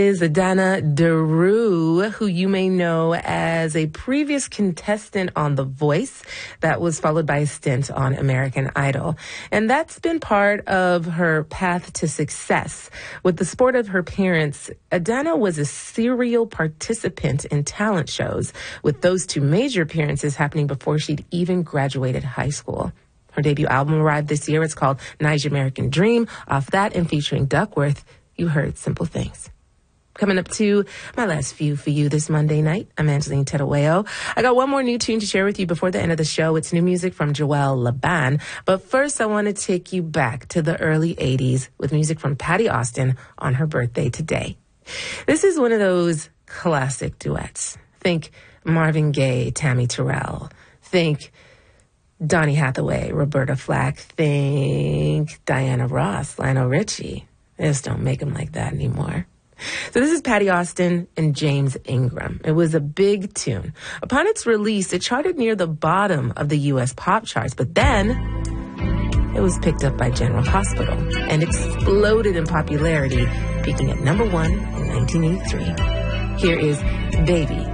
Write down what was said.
Is Adana Daru, who you may know as a previous contestant on The Voice that was followed by a stint on American Idol. And that's been part of her path to success. With the support of her parents, Adana was a serial participant in talent shows, with those two major appearances happening before she'd even graduated high school. Her debut album arrived this year. It's called Niger American Dream. Off that and featuring Duckworth, you heard Simple Things. Coming up to my last few for you this Monday night, I'm Angeline Terueo. I got one more new tune to share with you before the end of the show. It's new music from Joel Laban. But first, I want to take you back to the early 80s with music from Patti Austin on her birthday today. This is one of those classic duets. Think Marvin Gaye, Tammy Terrell. Think Donny Hathaway, Roberta Flack. Think Diana Ross, Lionel Richie. They just don't make them like that anymore. So this is Patti Austin and James Ingram. It was a big tune. Upon its release, it charted near the bottom of the U.S. pop charts, but then it was picked up by General Hospital and exploded in popularity, peaking at #1 in 1983. Here is Baby